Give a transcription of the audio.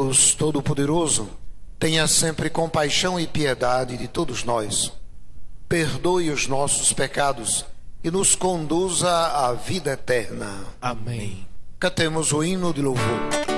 Deus Todo-Poderoso, tenha sempre compaixão e piedade de todos nós. Perdoe os nossos pecados e nos conduza à vida eterna. Amém. Cantemos o hino de louvor.